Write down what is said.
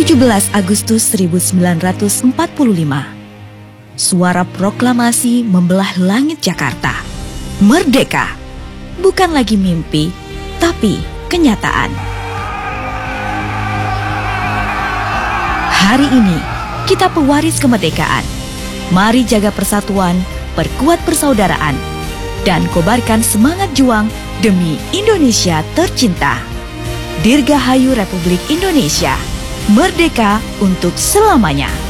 17 Agustus 1945. Suara proklamasi membelah langit Jakarta. Merdeka! Bukan lagi mimpi, tapi kenyataan. Hari ini, kita pewaris kemerdekaan. Mari jaga persatuan, perkuat persaudaraan, dan kobarkan semangat juang demi Indonesia tercinta. Dirgahayu Republik Indonesia, merdeka untuk selamanya.